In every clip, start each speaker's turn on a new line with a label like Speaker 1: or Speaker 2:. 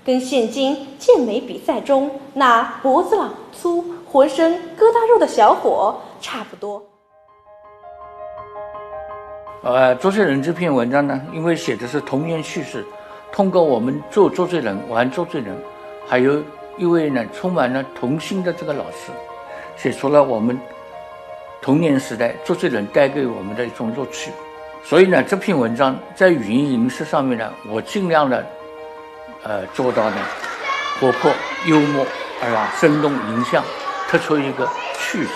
Speaker 1: 跟现今健美比赛中那脖子老粗、浑身疙瘩肉的小伙差不多。
Speaker 2: 周杰伦这篇文章呢，因为写的是童年趣事，通过我们做周杰伦、玩周杰伦，还有一位呢充满了童心的这个老师，写出了我们童年时代周杰伦带给我们的一种乐趣。所以呢，这篇文章在语音形式上面呢，我尽量的做到呢活泼幽默，生动形象，突出一个趣旨。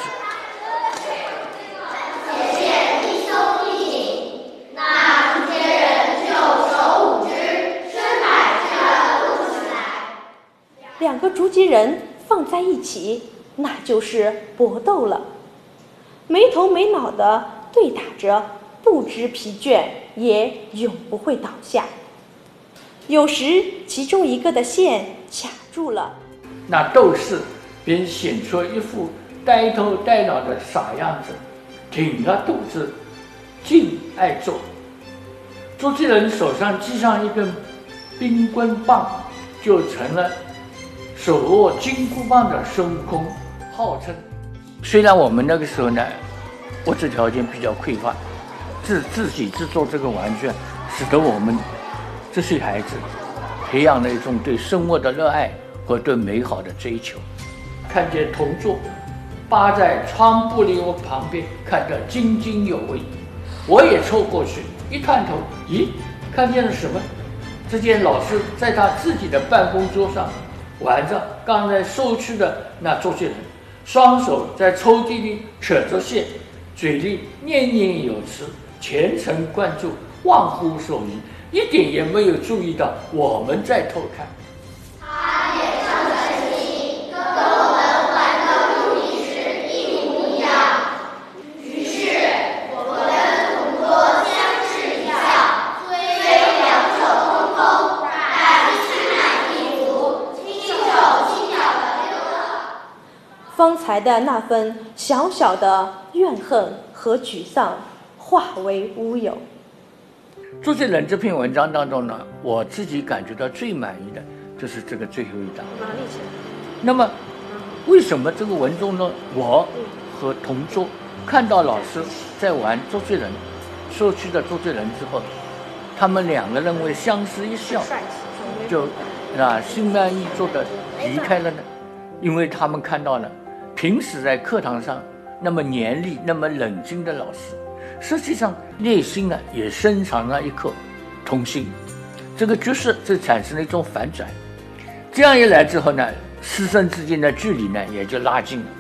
Speaker 1: 两个竹节人放在一起，那就是搏斗了，没头没脑的对打着，不知疲倦，也永不会倒下。有时其中一个的线卡住了，
Speaker 2: 那斗士便显出一副呆头呆脑的傻样子，挺着肚子静爱做。周杰伦手上系上一根冰棍棒，就成了手握金箍棒的孙悟空，号称。虽然我们那个时候呢物质条件比较匮乏，自己制作这个玩具，使得我们这些孩子培养了一种对生活的热爱和对美好的追求。看见同桌扒在窗玻璃旁边看得津津有味，我也凑过去一探头，咦，看见了什么？只见老师在他自己的办公桌上玩着刚才收去的那周杰伦，双手在抽屉里扯着线，嘴里念念有词，全神贯注，忘乎所以，一点也没有注意到我们在偷看。
Speaker 3: 他脸上的神情跟我们玩的目的是一模一样。于是我跟同桌相视一笑，虽两手空空，但心满意足，轻手轻脚的溜了。
Speaker 1: 方才的那份小小的怨恨和沮丧化为乌有。
Speaker 2: 周杰伦这篇文章当中呢，我自己感觉到最满意的就是这个最后一章。那么为什么这个文中呢，我和同桌看到老师在玩周杰伦说去的周杰伦之后，他们两个人会相视一笑，就心满意足的离开了呢？因为他们看到了平时在课堂上那么严厉那么冷静的老师，实际上内心呢也深藏了一颗童心，这个角色就产生了一种反转。这样一来之后呢，师生之间的距离呢也就拉近了。